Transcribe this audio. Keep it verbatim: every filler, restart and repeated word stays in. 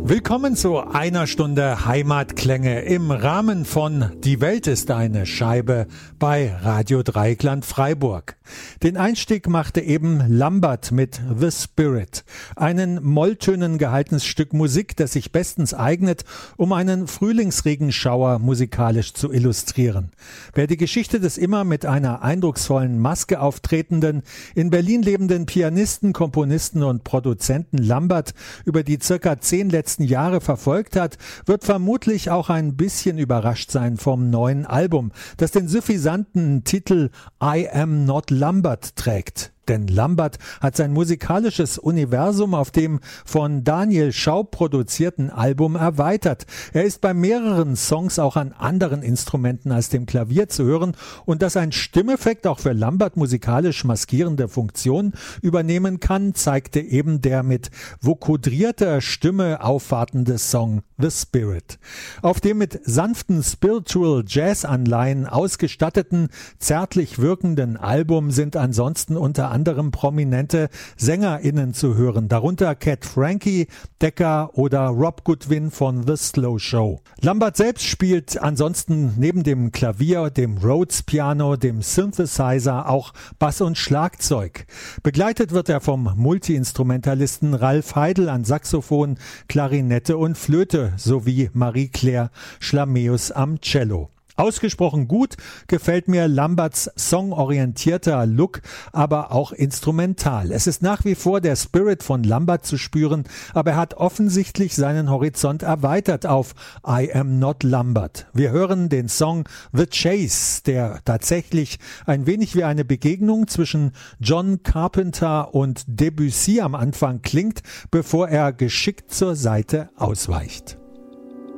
Willkommen zu einer Stunde Heimatklänge im Rahmen von Die Welt ist eine Scheibe bei Radio Dreieckland Freiburg. Den Einstieg machte eben Lambert mit The Spirit, ein Molltönen gehaltenes Stück Musik, das sich bestens eignet, um einen Frühlingsregenschauer musikalisch zu illustrieren. Wer die Geschichte des immer mit einer eindrucksvollen Maske auftretenden, in Berlin lebenden Pianisten, Komponisten und Produzenten Lambert über die circa zehn letzten Jahre verfolgt hat, wird vermutlich auch ein bisschen überrascht sein vom neuen Album, das den suffisanten Titel I Am Not Lambert trägt. Denn Lambert hat sein musikalisches Universum auf dem von Daniel Schaub produzierten Album erweitert. Er ist bei mehreren Songs auch an anderen Instrumenten als dem Klavier zu hören, und dass ein Stimmeffekt auch für Lambert musikalisch maskierende Funktion übernehmen kann, zeigte eben der mit vokodrierter Stimme aufwartende Song The Spirit. Auf dem mit sanften Spiritual Jazz-Anleihen ausgestatteten, zärtlich wirkenden Album sind ansonsten unter anderem prominente SängerInnen zu hören, darunter Cat Frankie, Decca oder Rob Goodwin von The Slow Show. Lambert selbst spielt ansonsten neben dem Klavier, dem Rhodes Piano, dem Synthesizer auch Bass und Schlagzeug. Begleitet wird er vom Multiinstrumentalisten Ralf Heidel an Saxophon, Klarinette und Flöte sowie Marie-Claire Schlameus am Cello. Ausgesprochen gut gefällt mir Lamberts songorientierter Look, aber auch instrumental. Es ist nach wie vor der Spirit von Lambert zu spüren, aber er hat offensichtlich seinen Horizont erweitert auf I Am Not Lambert. Wir hören den Song The Chase, der tatsächlich ein wenig wie eine Begegnung zwischen John Carpenter und Debussy am Anfang klingt, bevor er geschickt zur Seite ausweicht.